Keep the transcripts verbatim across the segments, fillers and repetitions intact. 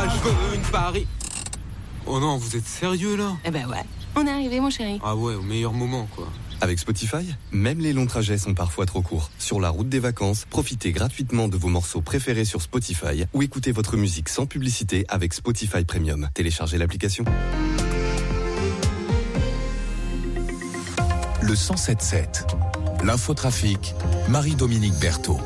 je veux une Paris. Oh non, vous êtes sérieux là? Eh ben ouais, on est arrivé mon chéri. Ah ouais, au meilleur moment quoi. Avec Spotify, même les longs trajets sont parfois trop courts. Sur la route des vacances, profitez gratuitement de vos morceaux préférés sur Spotify ou écoutez votre musique sans publicité avec Spotify Premium. Téléchargez l'application. Le cent sept sept. L'infotrafic, Marie-Dominique Berthaud.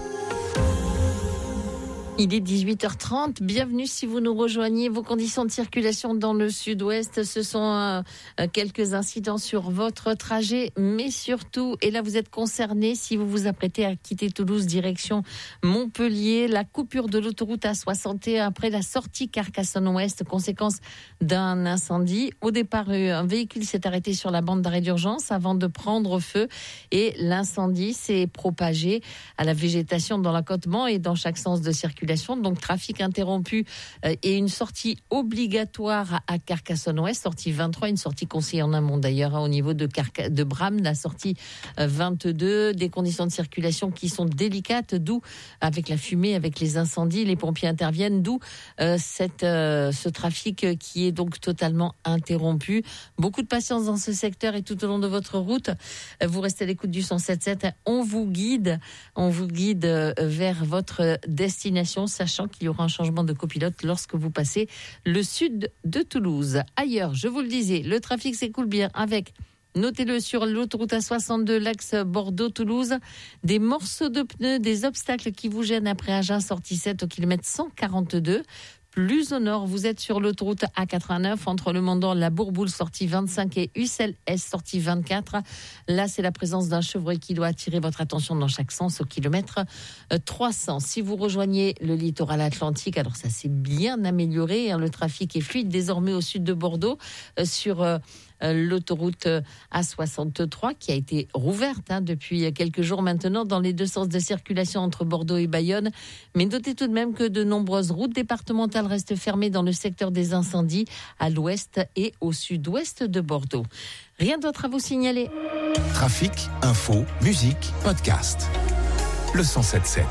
Il est dix-huit heures trente, bienvenue si vous nous rejoignez. Vos conditions de circulation dans le sud-ouest, ce sont euh, quelques incidents sur votre trajet, mais surtout, et là vous êtes concerné si vous vous apprêtez à quitter Toulouse direction Montpellier, la coupure de l'autoroute A soixante et un après la sortie Carcassonne-Ouest, conséquence d'un incendie. Au départ, un véhicule s'est arrêté sur la bande d'arrêt d'urgence avant de prendre feu et l'incendie s'est propagé à la végétation dans l'accotement et dans chaque sens de circulation. Donc trafic interrompu euh, et une sortie obligatoire à Carcassonne-Ouest, sortie vingt-trois, une sortie conseillée en amont d'ailleurs hein, au niveau de, Carca- de Bram, la sortie euh, vingt-deux, des conditions de circulation qui sont délicates, d'où avec la fumée, avec les incendies, les pompiers interviennent, d'où euh, cette, euh, ce trafic qui est donc totalement interrompu. Beaucoup de patience dans ce secteur et tout au long de votre route. Euh, vous restez à l'écoute du cent sept sept, on vous guide, on vous guide euh, vers votre destination, sachant qu'il y aura un changement de copilote lorsque vous passez le sud de Toulouse. Ailleurs, je vous le disais, le trafic s'écoule bien avec, notez-le, sur l'autoroute A soixante-deux, l'axe Bordeaux-Toulouse, des morceaux de pneus, des obstacles qui vous gênent après Agen, sortie sept au kilomètre cent quarante-deux. Plus au nord, vous êtes sur l'autoroute A quatre-vingt-neuf entre le Mont-d'Or, la Bourboule, sortie vingt-cinq et Ussel S, sortie vingt-quatre. Là, c'est la présence d'un chevreuil qui doit attirer votre attention dans chaque sens au kilomètre trois cents. Si vous rejoignez le littoral atlantique, alors ça s'est bien amélioré. Hein, le trafic est fluide désormais au sud de Bordeaux euh, sur euh, l'autoroute A soixante-trois qui a été rouverte hein, depuis quelques jours maintenant dans les deux sens de circulation entre Bordeaux et Bayonne. Mais notez tout de même que de nombreuses routes départementales restent fermées dans le secteur des incendies à l'ouest et au sud-ouest de Bordeaux. Rien d'autre à vous signaler. Trafic, info, musique, podcast. Le cent sept sept.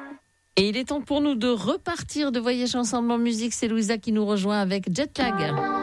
Et il est temps pour nous de repartir, de voyager ensemble en musique. C'est Louisa qui nous rejoint avec Jetlag.